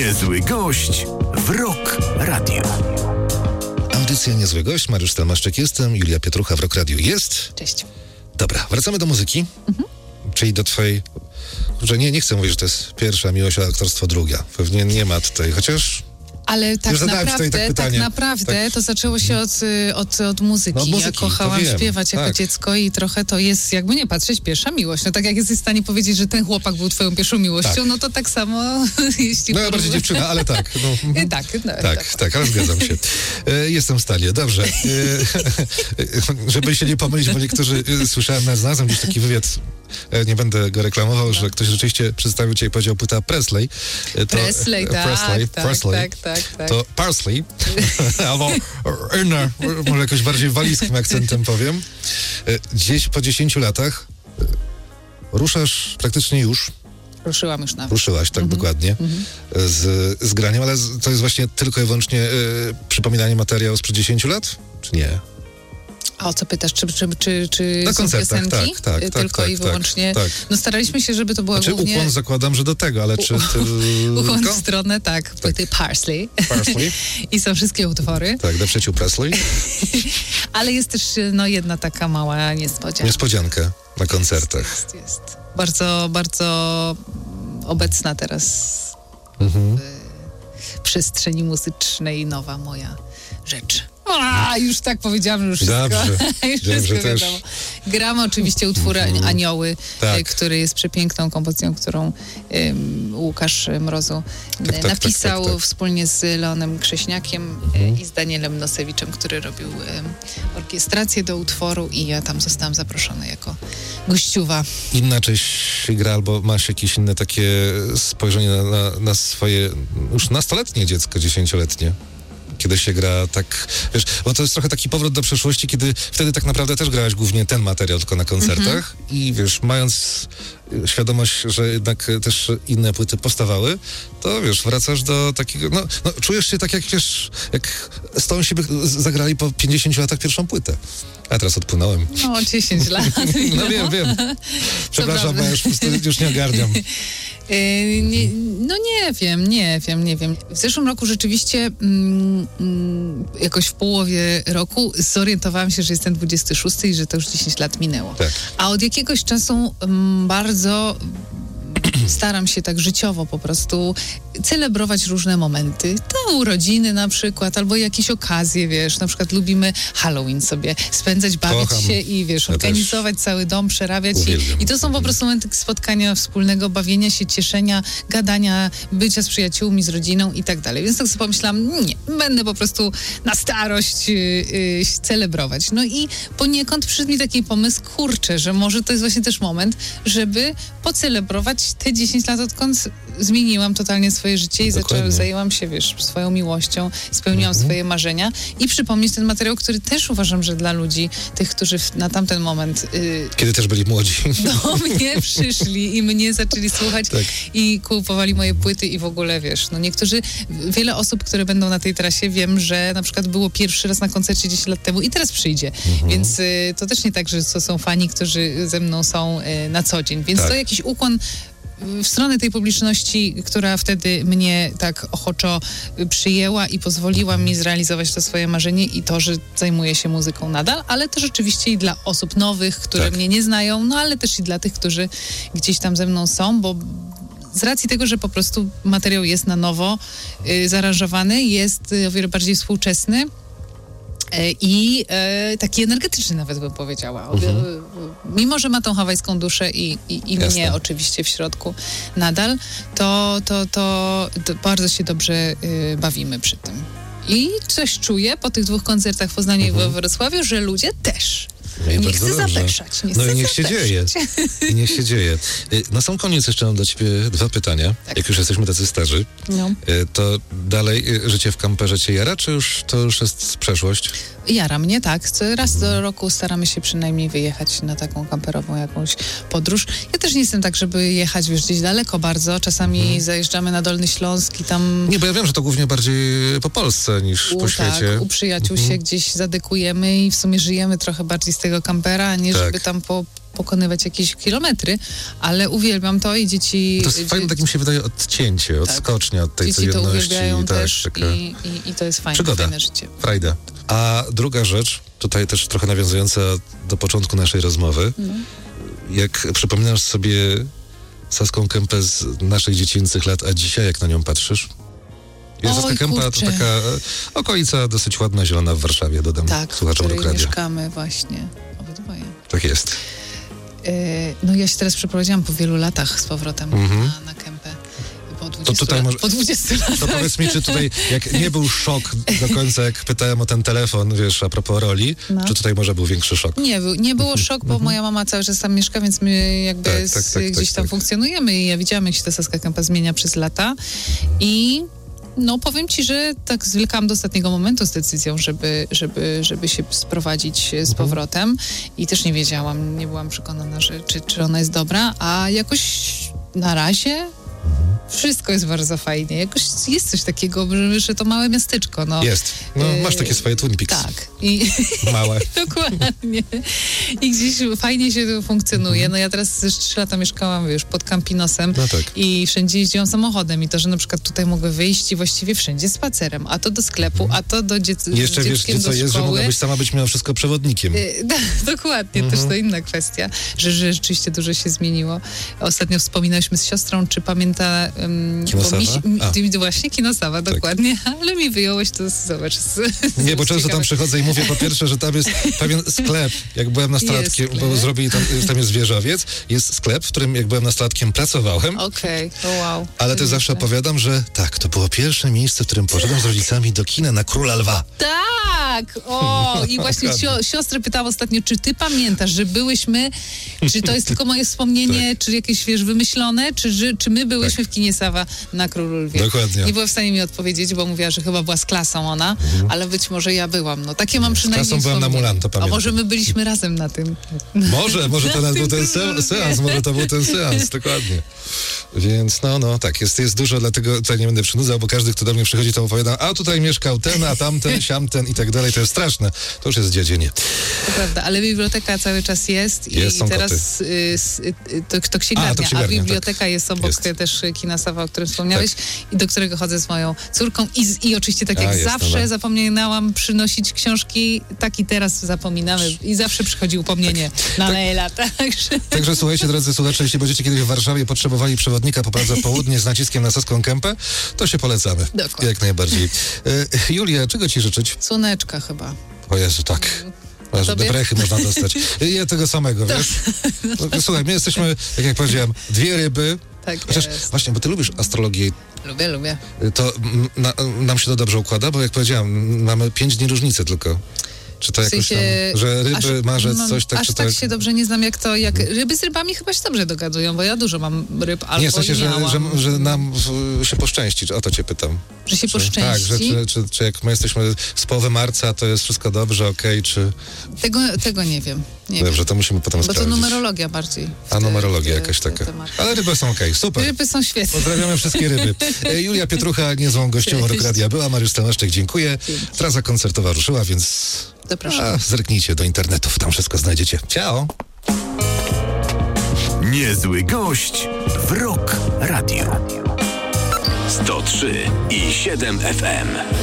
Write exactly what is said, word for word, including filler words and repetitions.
Niezły gość w Rock Radio. Audycja Niezły Gość, Mariusz Stelmaszczyk jestem, Julia Pietrucha w Rock Radio jest. Cześć. Dobra, wracamy do muzyki, mhm. czyli do twojej, że nie, nie chcę mówić, że to jest pierwsza miłość, a aktorstwo druga. Pewnie nie ma tutaj, chociaż... Ale tak naprawdę, tak, tak naprawdę tak. to zaczęło się od, od, od muzyki. No, muzyki. Ja kochałam śpiewać jako tak. dziecko i trochę to jest, jakby nie patrzeć, pierwsza miłość. No tak jak jesteś w stanie powiedzieć, że ten chłopak był twoją pierwszą miłością, tak. no to tak samo jeśli... No ja bardziej dziewczyna, ale tak. No. tak, no, tak, tak, tak, ale zgadzam się. E, jestem w stanie, dobrze. E, żeby się nie pomylić, bo niektórzy e, słyszałem nas nazwą gdzieś taki wywiad, e, nie będę go reklamował, no. że ktoś rzeczywiście przedstawił cię i powiedział płyta Presley. E, to, Presley, tak, Presley, tak, Presley. tak, tak. Tak. To Parsley, albo inner, może jakoś bardziej walizkim akcentem powiem. Gdzieś po dziesięciu latach ruszasz praktycznie już. Ruszyłam już nawet. Ruszyłaś, tak, mm-hmm. dokładnie, mm-hmm. z, z graniem, ale z, to jest właśnie tylko i wyłącznie y, przypominanie materiału sprzed dziesięciu lat, czy nie? A o co pytasz? Czy, czy, czy, czy na są koncertach, piosenki? tak, tak, tylko tak, i wyłącznie. Tak, tak. No staraliśmy się, żeby to była znaczy, głównie... ukłon zakładam, że do tego, ale czy tylko... Ukłon w stronę, tak, płyty tak. Parsley. Parsley. I są wszystkie utwory. Tak, do przyjaciół Presley. Ale jest też no, jedna taka mała niespodzianka. Niespodzianka na koncertach. Jest, jest, jest. Bardzo, bardzo obecna teraz mhm. w przestrzeni muzycznej nowa moja rzecz. A, już tak powiedziałam, że już wszystko, Dobrze. już wszystko też... wiadomo. Gramy oczywiście utwór Anioły, tak. y, który jest przepiękną kompozycją, którą y, Łukasz Mrozu tak, tak, napisał tak, tak, tak. wspólnie z Leonem Krześniakiem mhm. y, i z Danielem Nosewiczem, który robił y, orkiestrację do utworu i ja tam zostałam zaproszona jako gościuwa. Inaczej się gra, albo masz jakieś inne takie spojrzenie na, na, na swoje już nastoletnie dziecko, dziesięcioletnie? Kiedy się gra tak, wiesz, bo to jest trochę taki powrót do przeszłości, kiedy wtedy tak naprawdę też grałaś głównie ten materiał tylko na koncertach mm-hmm. i wiesz, mając świadomość, że jednak też inne płyty powstawały, to wiesz, wracasz do takiego, no, no czujesz się tak jak, wiesz, jak z tą siebie zagrali po pięćdziesięciu latach pierwszą płytę. A teraz odpłynąłem. No, dziesięć lat. No wiem, wiem. Przepraszam, bo już, już nie ogarniam. Yy, nie, no nie wiem, nie wiem, nie wiem. W zeszłym roku rzeczywiście mm, mm, jakoś w połowie roku zorientowałam się, że jestem dwudziesty szósty i że to już dziesięć lat minęło. Tak. A od jakiegoś czasu mm, bardzo staram się tak życiowo po prostu celebrować różne momenty. To urodziny na przykład, albo jakieś okazje, wiesz, na przykład lubimy Halloween sobie spędzać, bawić Kocham. się i wiesz, Ja organizować cały dom, przerabiać Uwielbiam. i, i to są po prostu momenty spotkania wspólnego, bawienia się, cieszenia, gadania, bycia z przyjaciółmi, z rodziną i tak dalej. Więc tak sobie pomyślałam, nie, będę po prostu na starość yy, yy, celebrować. No i poniekąd przyszedł mi taki pomysł, kurczę, że może to jest właśnie też moment, żeby pocelebrować te dziesięć lat, odkąd zmieniłam totalnie swoje życie i zaczęłam, zajęłam się, wiesz, swoją miłością, spełniłam mhm. swoje marzenia i przypomnieć ten materiał, który też uważam, że dla ludzi, tych, którzy w, na tamten moment... Yy, Kiedy też byli młodzi. do mnie przyszli i mnie zaczęli słuchać tak. i kupowali moje płyty i w ogóle, wiesz, no niektórzy, wiele osób, które będą na tej trasie, wiem, że na przykład było pierwszy raz na koncercie dziesięć lat temu i teraz przyjdzie, mhm. więc y, to też nie tak, że to są fani, którzy ze mną są y, na co dzień, więc tak. to jakiś ukłon w stronę tej publiczności, która wtedy mnie tak ochoczo przyjęła i pozwoliła mi zrealizować to swoje marzenie i to, że zajmuję się muzyką nadal, ale też oczywiście i dla osób nowych, które tak. mnie nie znają, no ale też i dla tych, którzy gdzieś tam ze mną są, bo z racji tego, że po prostu materiał jest na nowo y, zaaranżowany, jest y, o wiele bardziej współczesny, i e, taki energetyczny nawet bym powiedziała. Mhm. Mimo, że ma tą hawajską duszę i, i, i mnie oczywiście w środku nadal, to, to, to, to bardzo się dobrze y, bawimy przy tym. I coś czuję po tych dwóch koncertach w Poznaniu mhm. i we Wrocławiu, że ludzie też. No i nie chcę dobrze. zapeszać. Nie no chcę i niech zapeszać. się dzieje. I niech się dzieje. Na sam koniec jeszcze mam dla ciebie dwa pytania. Tak. Jak już jesteśmy tacy starzy, no. to dalej życie w kamperze cię jara, czy już to już jest przeszłość? Jara mnie, tak. Co raz do roku staramy się przynajmniej wyjechać na taką kamperową jakąś podróż. Ja też nie jestem tak, żeby jechać wiesz, gdzieś daleko bardzo. Czasami hmm. zajeżdżamy na Dolny Śląsk i tam... Nie, bo ja wiem, że to głównie bardziej po Polsce niż u, po świecie. Tak, u przyjaciół hmm. się gdzieś zadekujemy i w sumie żyjemy trochę bardziej z tego kampera, a nie tak. żeby tam po pokonywać jakieś kilometry, ale uwielbiam to i dzieci... To jest dzie- fajne, tak mi się wydaje, odcięcie, odskocznia od tej Dzieci to codzienności. uwielbiają tak, też taka i, i, i to jest fajne, przygoda. fajne życie. frajda. A druga rzecz, tutaj też trochę nawiązująca do początku naszej rozmowy, No. jak przypominasz sobie Saską Kępę z naszych dziecięcych lat, a dzisiaj jak na nią patrzysz? Jest Oj, Saska Kępa to kurczę. taka e, okolica dosyć ładna, zielona w Warszawie, dodam Tak, w słuchaczom której Rock Radia. mieszkamy właśnie obydwoje. Tak jest. Yy, no ja się teraz przeprowadziłam po wielu latach z powrotem Mhm. na, na Kępę. Po dwudziestu, tutaj lat, może- po dwudziestu latach. To powiedz mi, czy tutaj, jak nie był szok do końca, jak pytałem o ten telefon, wiesz, a propos roli, No. czy tutaj może był większy szok? Nie, był, nie było szok, bo moja mama cały czas tam mieszka, więc my jakby Tak, tak, z, tak, gdzieś tak, tam tak. funkcjonujemy i ja widziałam, jak się ta Saska Kępa zmienia przez lata i no powiem ci, że tak zwlekałam do ostatniego momentu z decyzją, żeby, żeby, żeby się sprowadzić z Mhm. powrotem i też nie wiedziałam, nie byłam przekonana, że, czy, czy ona jest dobra, a jakoś na razie wszystko jest bardzo fajnie. Jakoś jest coś takiego, że, że to małe miasteczko. No. Jest. No, Yy, masz takie swoje Twin Peaks. Tak. I, Małe. dokładnie. I gdzieś fajnie się to funkcjonuje. No ja teraz już trzy lata mieszkałam, wiesz, pod Campinosem No tak. i wszędzie jeździłam samochodem i to, że na przykład tutaj mogę wyjść i właściwie wszędzie spacerem, a to do sklepu, a to do dziecka. I jeszcze wiesz, gdzie co jest, że mogłabyś sama być mimo wszystko przewodnikiem. Y, da, dokładnie, Mhm. też to inna kwestia, że, że rzeczywiście dużo się zmieniło. Ostatnio wspominałyśmy z siostrą, czy pamięta... Um, Kinosawa? A. Właśnie, Kinosawa, Tak. dokładnie, ale mi wyjąłeś to, zobacz. Z, Nie, bo z często tam ciekawe- przychodzę i mówię po pierwsze, że tam jest pewien sklep, jak byłem nastolatkiem, Jest bo sklep. zrobili tam, tam jest wieżowiec, jest sklep, w którym jak byłem nastolatkiem pracowałem, Okej, okay. oh, wow. ale też zawsze Nieźle. opowiadam, że tak, to było pierwsze miejsce, w którym poszedłem z rodzicami do kina na Króla Lwa. Tak! O! I właśnie sio, siostrę pytałam ostatnio, czy ty pamiętasz, że byłyśmy, czy to jest tylko moje wspomnienie, czy jakieś, wiesz, wymyślone, czy, że, czy my byłyśmy w kinie Sawa na Królu Lwie? Dokładnie. Nie była w stanie mi odpowiedzieć, bo mówiła, że chyba była z klasą ona, ale być może ja byłam. No takie mam przynajmniej klasą byłam na wspomnienie. Mulan, to A pamiętam. może my byliśmy razem na tym. Może, może to Na nawet był tym ten Królu se- Lwie. seans, może to był ten seans, dokładnie. Więc no, no, tak, jest, jest dużo, dlatego tutaj nie będę przynudzał, bo każdy, kto do mnie przychodzi, to opowiada, a tutaj mieszkał ten, a tamten, siamten i tak dalej, to jest straszne. To już jest dziadzienie. To prawda, ale biblioteka cały czas jest i, Jest, są i teraz y, s- y, to, to księgarnia, A, to a, księgarnia, biblioteka tak. jest obok Jest. też kina Sawa, o którym wspomniałeś i do którego chodzę z moją córką i, z, i oczywiście tak A, jak jest, zawsze no. zapominałam przynosić książki, tak i teraz zapominamy i zawsze przychodzi upomnienie na Leila, także... Także słuchajcie, drodzy słuchacze, jeśli będziecie kiedyś w Warszawie potrzebowali przewodnika po bardzo południe z naciskiem na Saską Kępę, to się polecamy. Dokładnie. Jak najbardziej. E, Julia, czego ci życzyć? Słoneczka chyba. O Jezu, tak. Aż tobie? deprechy można dostać. Ja tego samego, wiesz? No, słuchaj, my jesteśmy, tak jak powiedziałem, dwie ryby. Tak Chociaż jest. właśnie, bo ty lubisz astrologię, Lubię, lubię. to mm, na, nam się to dobrze układa, bo jak powiedziałem, mamy pięć dni różnicy tylko. Czy to W jakoś sensie, tam, że ryby, aż- marzec, no, coś tak, aż czy tak tak? się dobrze nie znam jak to, jak ryby z rybami chyba się dobrze dogadują, bo ja dużo mam ryb albo Nie, w sensie, że, miałam. że, że nam w, się poszczęści, o to cię pytam. Że się Czy, poszczęści. tak, że, czy, czy, czy jak my jesteśmy z połowy marca, to jest wszystko dobrze, okej, czy... Tego, tego nie wiem. Nie wiem. Dobrze, to musimy potem Bo to sprawdzić. numerologia bardziej. w A te- numerologia w te- jakaś w te taka. tematy. Ale ryby są okej, super. Ryby są świetne. Pozdrawiamy wszystkie ryby. E, Julia Pietrucha, niezłą gością Cześć. Rock Radia była. Mariusz Tomaszczyk, dziękuję. Dzięki. Trasa koncertowa ruszyła, więc Zapraszam. a, zerknijcie do internetów, tam wszystko znajdziecie. Ciao! Niezły gość w Rock Radio. sto trzy i siedem F M.